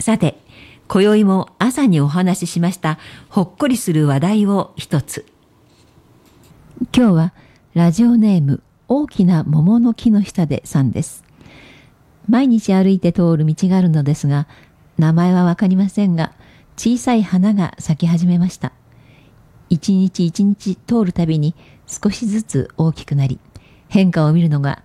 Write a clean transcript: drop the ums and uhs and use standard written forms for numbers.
さて、今宵も朝にお話ししましたほっこりする話題を一つ。今日はラジオネーム大きな桃の木の下でさんです。毎日歩いて通る道があるのですが、名前はわかりませんが、小さい花が咲き始めました。一日一日通るたびに少しずつ大きくなり、変化を見るのが